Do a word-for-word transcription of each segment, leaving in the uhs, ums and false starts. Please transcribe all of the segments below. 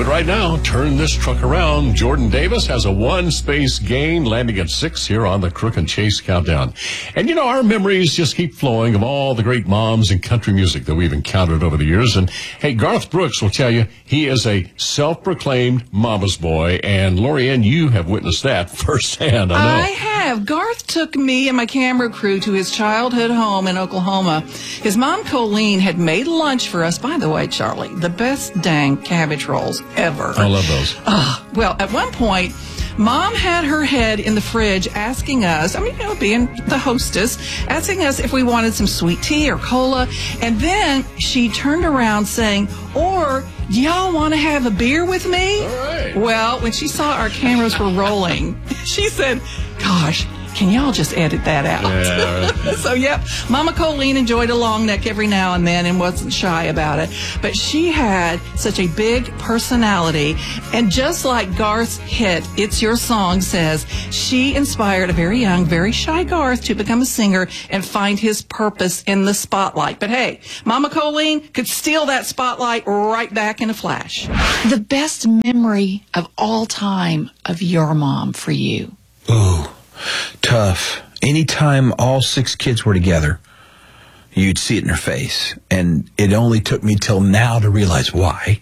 But right now, turn this truck around. Jordan Davis has a one-space gain, landing at six here on the Crook and Chase Countdown. And, you know, our memories just keep flowing of all the great moms in country music that we've encountered over the years. And, hey, Garth Brooks will tell you he is a self-proclaimed mama's boy. And, Lorianne, you have witnessed that firsthand, I know. I have. Garth took me and my camera crew to his childhood home in Oklahoma. His mom, Colleen, had made lunch for us. By the way, Charlie, the best dang cabbage rolls ever. I love those. Uh, well, at one point, Mom had her head in the fridge asking us, I mean, you know, being the hostess, asking us if we wanted some sweet tea or cola. And then she turned around saying, or do y'all want to have a beer with me? All right. Well, when she saw our cameras were rolling, she said, gosh, can y'all just edit that out? Yeah, right. So, yep, Mama Colleen enjoyed a long neck every now and then and wasn't shy about it. But she had such a big personality. And just like Garth's hit, It's Your Song, says, she inspired a very young, very shy Garth to become a singer and find his purpose in the spotlight. But hey, Mama Colleen could steal that spotlight right back in a flash. The best memory of all time of your mom for you? Ooh. Tough. Anytime all six kids were together, you'd see it in her face. And it only took me till now to realize why.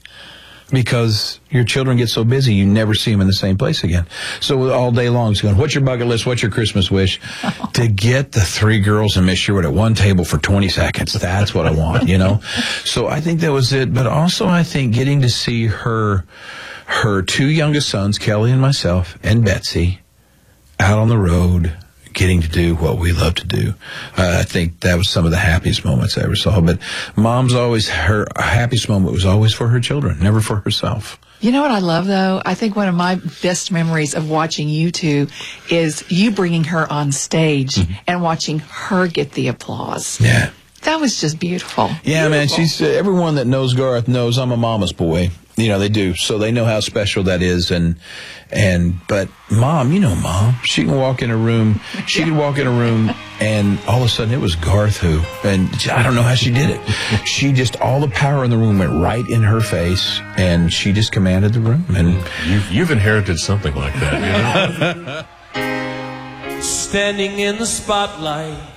Because your children get so busy, you never see them in the same place again. So all day long, it's going, what's your bucket list? What's your Christmas wish? Oh. To get the three girls and Miss Sherwood at one table for twenty seconds. That's what I want, you know? So I think that was it. But also I think getting to see her, her two youngest sons, Kelly and myself, and Betsy, out on the road, getting to do what we love to do. Uh, I think that was some of the happiest moments I ever saw. But Mom's always, her happiest moment was always for her children, never for herself. You know what I love, though? I think one of my best memories of watching you two is you bringing her on stage mm-hmm. and watching her get the applause. Yeah. That was just beautiful. Yeah, beautiful. man. She's uh, everyone that knows Garth knows I'm a mama's boy. You know, they do. So they know how special that is. And, and, but Mom, you know, Mom, she can walk in a room, she yeah. could walk in a room and all of a sudden it was Garth who, and I don't know how she did it. She just, all the power in the room went right in her face and she just commanded the room. And you've, you've inherited something like that, you know? Standing in the spotlight,